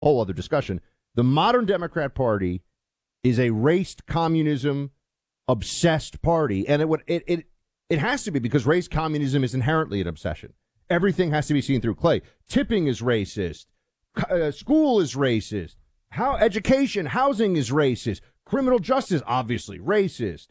whole other discussion. The modern Democrat Party is a race communism obsessed party, and it has to be, because race communism is inherently an obsession. Everything has to be seen through Clay. Tipping is racist. School is racist. Education, housing is racist. Criminal justice, obviously, racist.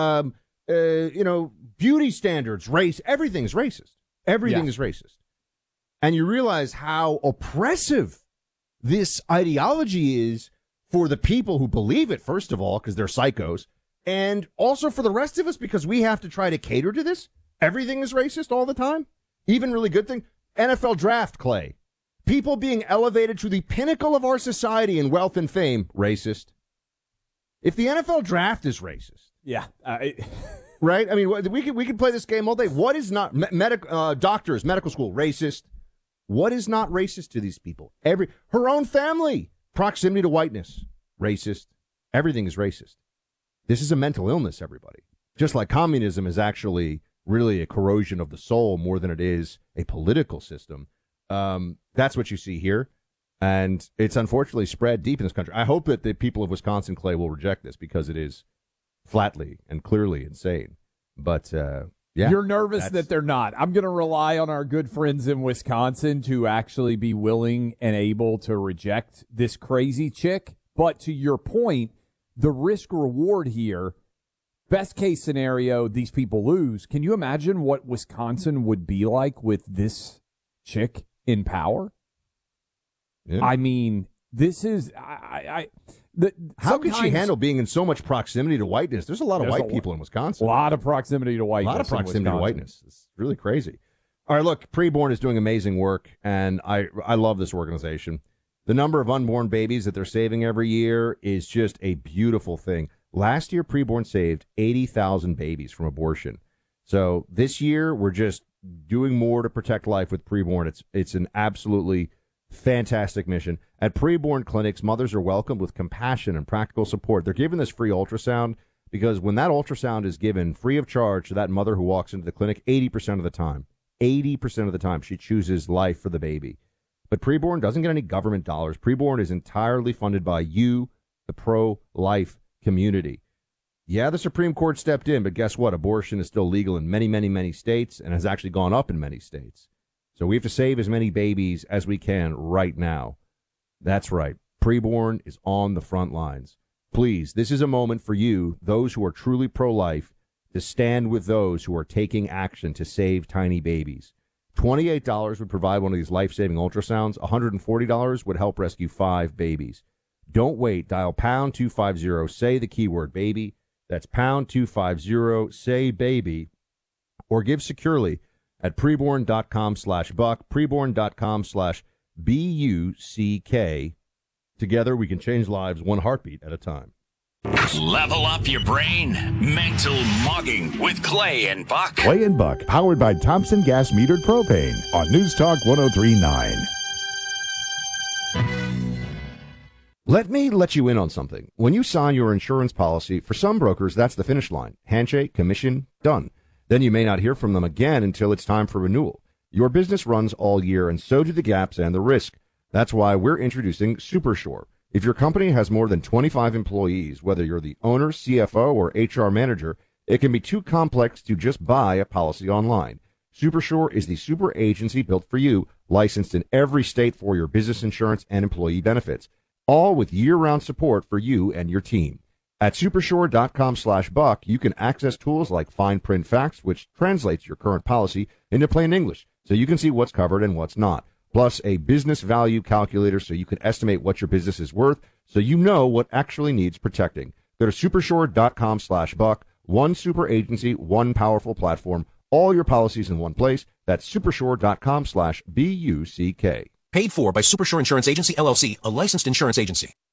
Beauty standards, race. Everything's racist. Everything is racist. And you realize how oppressive this ideology is for the people who believe it, first of all, because they're psychos, and also for the rest of us, because we have to try to cater to this. Everything is racist all the time. Even really good thing. NFL draft, Clay. People being elevated to the pinnacle of our society in wealth and fame, racist. If the NFL draft is racist. Yeah. Right? I mean, we could play this game all day. What is not doctors, medical school, racist? What is not racist to these people? Her own family, proximity to whiteness, racist. Everything is racist. This is a mental illness, everybody. Just like communism is actually really a corrosion of the soul more than it is a political system. That's what you see here. And it's unfortunately spread deep in this country. I hope that the people of Wisconsin, Clay, will reject this, because it is flatly and clearly insane. But, yeah. You're nervous that they're not. I'm going to rely on our good friends in Wisconsin to actually be willing and able to reject this crazy chick. But to your point, the risk reward here, best case scenario, these people lose. Can you imagine what Wisconsin would be like with this chick in power? Yeah. I mean, this is how could she handle being in so much proximity to whiteness? There's a lot of white people in Wisconsin. A lot of proximity to whiteness. A lot of proximity to whiteness. It's really crazy. All right, look, Preborn is doing amazing work, and I love this organization. The number of unborn babies that they're saving every year is just a beautiful thing. Last year, Preborn saved 80,000 babies from abortion. So this year, we're just doing more to protect life with Preborn. It's an absolutely fantastic mission. At Preborn clinics, mothers are welcomed with compassion and practical support. They're given this free ultrasound because when that ultrasound is given free of charge to that mother who walks into the clinic, 80% of the time, she chooses life for the baby. But Preborn doesn't get any government dollars. Preborn is entirely funded by you, the pro-life community. Yeah, the Supreme Court stepped in, but guess what? Abortion is still legal in many, many, many states and has actually gone up in many states. So we have to save as many babies as we can right now. That's right. Preborn is on the front lines. Please, this is a moment for you, those who are truly pro-life, to stand with those who are taking action to save tiny babies. $28 would provide one of these life-saving ultrasounds. $140 would help rescue 5 babies. Don't wait. Dial pound 250, say the keyword baby. That's pound 250, say baby. Or give securely at preborn.com/buck, preborn.com/BUCK. Together we can change lives one heartbeat at a time. Level up your brain. Mental mugging with Clay and Buck. Clay and Buck, powered by Thompson Gas Metered Propane on News Talk 103.9. Let me let you in on something. When you sign your insurance policy, for some brokers, that's the finish line. Handshake, commission, done. Then you may not hear from them again until it's time for renewal. Your business runs all year, and so do the gaps and the risk. That's why we're introducing SuperSure. If your company has more than 25 employees, whether you're the owner, CFO, or HR manager, it can be too complex to just buy a policy online. SuperSure is the super agency built for you, licensed in every state for your business insurance and employee benefits, all with year-round support for you and your team. At supersure.com/buck, you can access tools like fine print facts, which translates your current policy into plain English, so you can see what's covered and what's not. Plus a business value calculator so you can estimate what your business is worth, so you know what actually needs protecting. Go to supersure.com/buck. One super agency, one powerful platform, all your policies in one place. That's supersure.com/BUCK. Paid for by Supersure Insurance Agency, LLC, a licensed insurance agency.